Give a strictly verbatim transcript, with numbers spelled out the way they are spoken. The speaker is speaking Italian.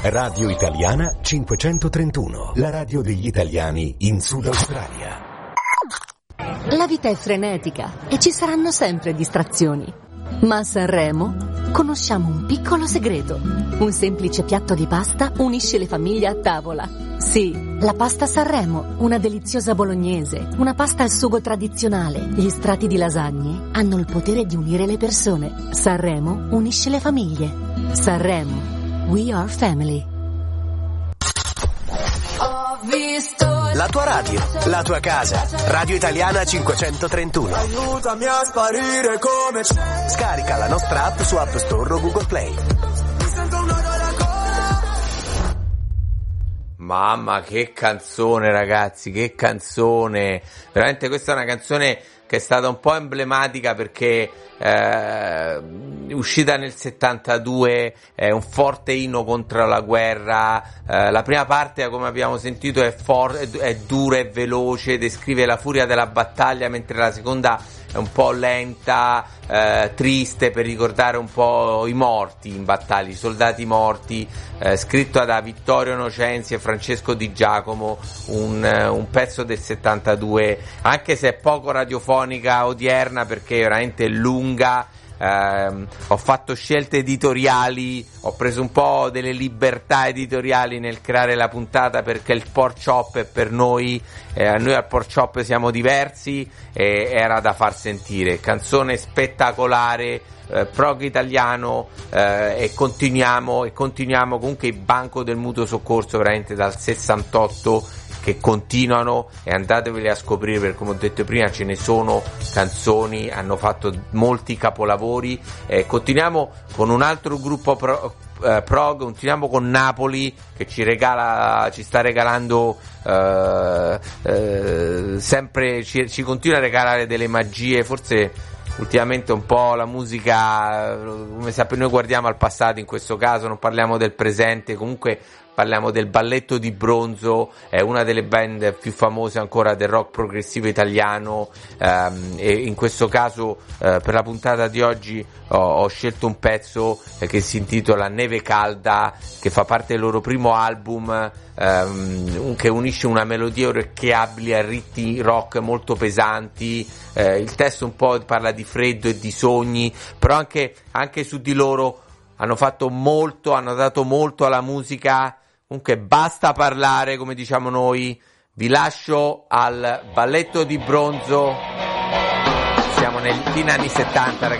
Radio Italiana cinquecentotrentuno, la radio degli italiani in Sud Australia. La vita è frenetica e ci saranno sempre distrazioni. Ma a Sanremo conosciamo un piccolo segreto. Un semplice piatto di pasta unisce le famiglie a tavola. Sì, la pasta Sanremo, una deliziosa bolognese, una pasta al sugo tradizionale. Gli strati di lasagne hanno il potere di unire le persone. Sanremo unisce le famiglie. Sanremo, we are family. Ho visto la tua radio, la tua casa. Radio Italiana cinquecentotrentuno. Aiutami a sparire come c'è. Scarica la nostra app su App Store o Google Play. Mi sento un nodo alla gola. Mamma, che canzone, ragazzi, che canzone. Veramente questa è una canzone che è stata un po' emblematica perché eh, uscita nel settantadue, è un forte inno contro la guerra. Eh, la prima parte, come abbiamo sentito, è, for- è dura e veloce, descrive la furia della battaglia, mentre la seconda è un po' lenta, eh, triste, per ricordare un po' i morti in battaglia, i soldati morti, eh, scritto da Vittorio Nocenzi e Francesco Di Giacomo, un, un pezzo del settantadue, anche se è poco radiofonica odierna perché è veramente lunga. Eh, ho fatto scelte editoriali, ho preso un po' delle libertà editoriali nel creare la puntata perché il pork chop è per noi, eh, noi al pork chop siamo diversi e era da far sentire. Canzone spettacolare, eh, prog italiano, eh, e continuiamo e continuiamo comunque il banco del mutuo soccorso veramente dal sessantotto che continuano, e andateveli a scoprire perché, come ho detto prima, ce ne sono canzoni, hanno fatto molti capolavori. Eh, continuiamo con un altro gruppo pro, eh, prog, continuiamo con Napoli che ci regala, ci sta regalando eh, eh, sempre, ci, ci continua a regalare delle magie. Forse ultimamente un po' la musica, come sapete, noi guardiamo al passato in questo caso, non parliamo del presente, comunque parliamo del Balletto di Bronzo, è una delle band più famose ancora del rock progressivo italiano, ehm, e in questo caso eh, per la puntata di oggi ho, ho scelto un pezzo eh, che si intitola Neve Calda, che fa parte del loro primo album, ehm, che unisce una melodia orecchiabile a ritmi rock molto pesanti. Eh, il testo un po' parla di freddo e di sogni, però anche, anche su di loro hanno fatto molto, hanno dato molto alla musica. Comunque basta parlare, come diciamo noi. Vi lascio al Balletto di Bronzo. Siamo nei fine anni settanta, ragazzi.